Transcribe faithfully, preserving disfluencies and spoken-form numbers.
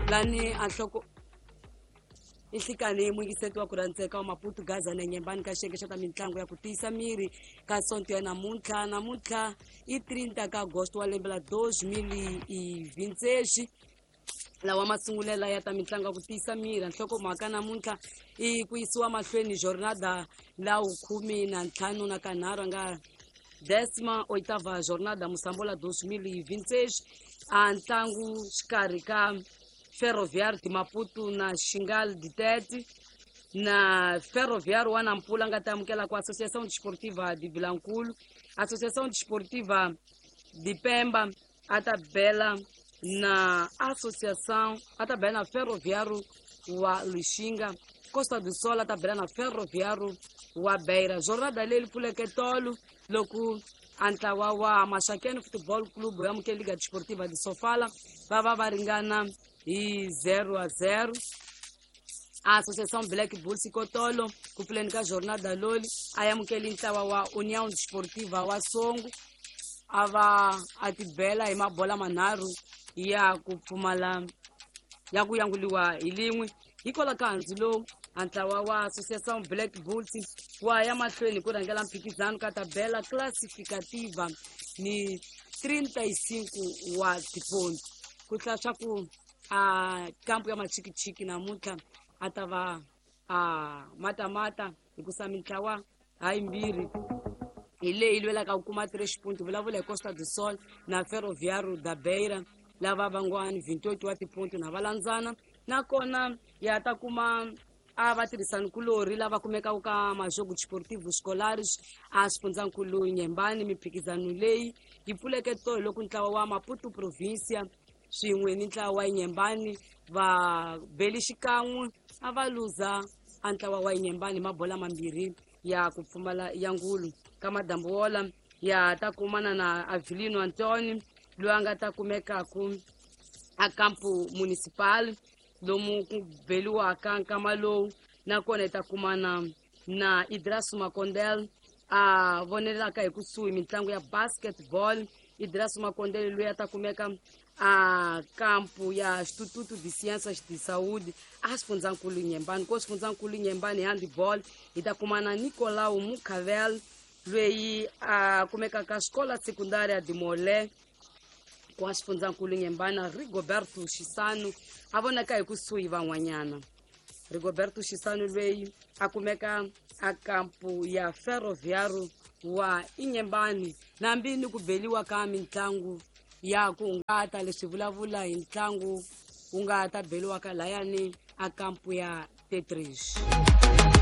lani anhloko ihlikane muingisetwa kurantseka wa Maputo Gaza na Nyembani ka xengexa ta mitlangu ya ku tiyisa miri ka sonto ya namuntlha namuntlha i thirty ka Agosto wa lembe la dois mil e vinte e seis lawa masungulela ya ta mitlangu ya ku tiyisa miri anhloko mhaka namuntlha i ku yisiwa mahlweni jornada la ukhumi na ntlhanu na kanharhu nga décima oitava jornada Musambola dois mil e vinte e seis a ntlangu xikarhi ka Ferroviário de Maputo na Xingal de Tete na Ferroviário wa Nampula nga ta amukela com a Associação Desportiva de Vilanculo, Associação Desportiva de Pemba, a tabela na Associação, a tabela na Ferroviário wa Lixinga, Costa do Sol, a tabela na Ferroviário wa Beira. Jornada lele puleketolo loku antawa wa Mashakeni Futebol Clube ya mke Liga Desportiva de Sofala baba baringana e zero a zero. A Associação Black Bulls Kotolo kupuleni ka jornada loli ayamukeli ntawa wa União Desportiva wa Songo ava atibela emabola manharu ya kupfumala ya kuyanguliwa ilimwe ikola kanzi lo antawa wa Associação Black Bulls wa ya mahlweni ku rangela mphikizano ka tabela classificativa ni trinta e cinco wa tiponto kuhlasha ku a campo ya machikichiki namuntlha atava a mata-mata ikusamintlawa haimbiri ile ilwela ka ukuma três pontos vulavula Costa do Sol na Ferroviário da Beira lava vangwani vinte e oito wa tiponto na valandzana nakona ya ta kuma a vatirhisani kulori lava kumeka ka majogo desportivo escolares a xifundzakulu Nyembani miphikizano leyi yi pfuleke tolo loko ntlawa wa Maputo provincia swin'we ni ntlawa wa Nyembani va beli xikan'we a va luza a ntlawa wa Nyembani mabola mambirhi ya ku pfumala ya ngulu ka madambu wola ya ta kumana na Avelino Antoni loyi a nga ta kumeka ku a campo municipal lomu ku beliwaka nkama lowu nakona yi ta kumana na Idrasu Makondel a vonelaka hi kusuhi mitlangu ya basketball. Idrasu Makondel loyi a ta kumeka a campo ya Instituto de Ciências de Saúde a xifundzakulu Nyembani ko xifundzakulu Nyembani handball yi ta kumana Nicolau Mukavel loyi a kumeka ka Escola Secundária de Molé ko a xifundzakulu Nyembani Rigoberto Chisano a vonaka hi kusuhi van'wanyana. Rigoberto Chisano loyi a kumeka a campo ya Ferroviário wa Nyembani nambi ni ku beliwa ka mitlangu ya ku ngata leswi vulavula hi ntlangu u nga ta beliwa ka layani a campo ya Tetris.